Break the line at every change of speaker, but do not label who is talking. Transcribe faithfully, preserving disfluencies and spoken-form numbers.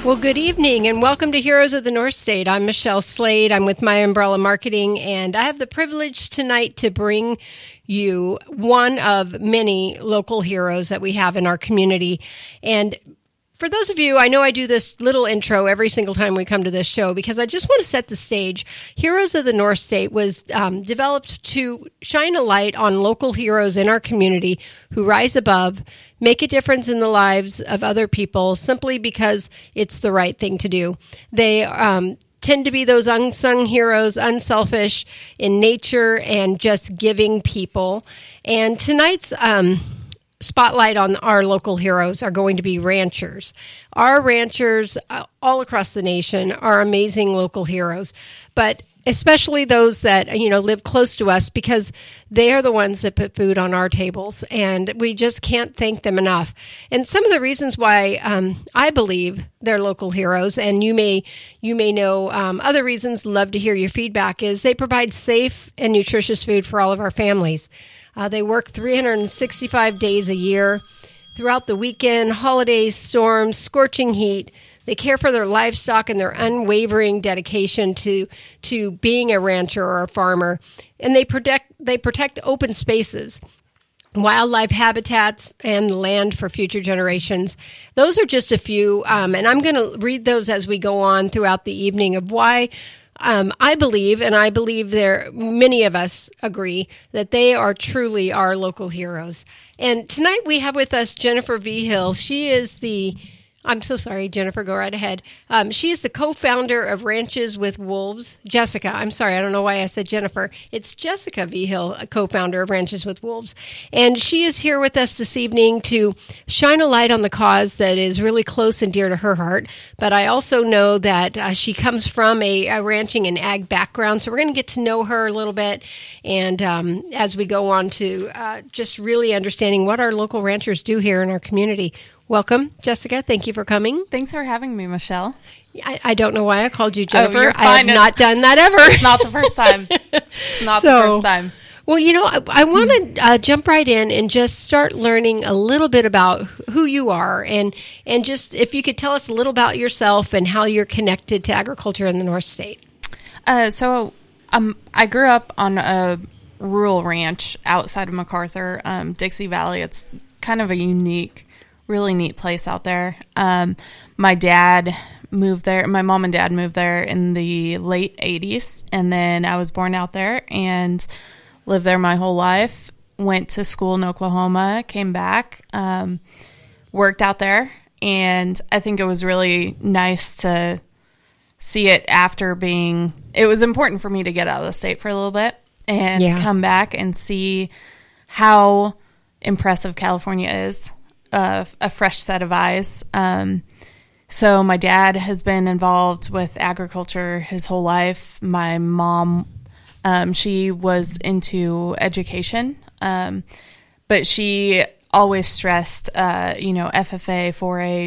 Well, good evening and welcome to Heroes of the North State. I'm Michelle Slade. I'm with My Umbrella Marketing, and I have the privilege tonight to bring you one of many local heroes that we have in our community. And for those of you, I know I do this little intro every single time we come to this show because I just want to set the stage. Heroes of the North State was um, developed to shine a light on local heroes in our community who rise above, make a difference in the lives of other people simply because it's the right thing to do. They um, tend to be those unsung heroes, unselfish in nature and just giving people. And tonight's um spotlight on our local heroes are going to be ranchers. Our ranchers uh, all across the nation are amazing local heroes, but especially those that, you know, live close to us because they are the ones that put food on our tables, and we just can't thank them enough. And some of the reasons why um, I believe they're local heroes, and you may you may know um, other reasons, love to hear your feedback, is they provide safe and nutritious food for all of our families. Uh, they work three hundred sixty-five days a year, throughout the weekend, holidays, storms, scorching heat. They care for their livestock and their unwavering dedication to to being a rancher or a farmer. And they protect they protect open spaces, wildlife habitats, and land for future generations. Those are just a few, um, and I'm going to read those as we go on throughout the evening of why Um, I believe, and I believe there many of us agree, that they are truly our local heroes. And tonight we have with us Jennifer Vigil. She is the, I'm so sorry, Jennifer, go right ahead. Um, she is the co-founder of Ranches with Wolves. Jessica, I'm sorry, I don't know why I said Jennifer. It's Jessica Vigil, a co-founder of Ranches with Wolves. And she is here with us this evening to shine a light on the cause that is really close and dear to her heart. But I also know that uh, she comes from a, a ranching and ag background, so we're going to get to know her a little bit. And um, as we go on to uh, just really understanding what our local ranchers do here in our community. Welcome, Jessica. Thank you for coming.
Thanks for having me, Michelle.
I, I don't know why I called you Jennifer.
Oh, you're
I have
fine.
not done that ever.
It's not the first time. It's not
So,
the first time.
Well, you know, I, I want to uh, jump right in and just start learning a little bit about who you are, and and just if you could tell us a little about yourself and how you're connected to agriculture in the North State.
Uh, so um, I grew up on a rural ranch outside of MacArthur, um, Dixie Valley. It's kind of a unique, really neat place out there. Um, my dad moved there. My mom and dad moved there in the late eighties, and then I was born out there and lived there my whole life. Went to school in Oklahoma, came back, um, worked out there, and I think it was really nice to see it after being, it was important for me to get out of the state for a little bit and
Yeah.
come back and see how impressive California is. Uh, a fresh set of eyes. Um, so my dad has been involved with agriculture his whole life. My mom, um, she was into education, um, but she always stressed, uh, you know, F F A, four H,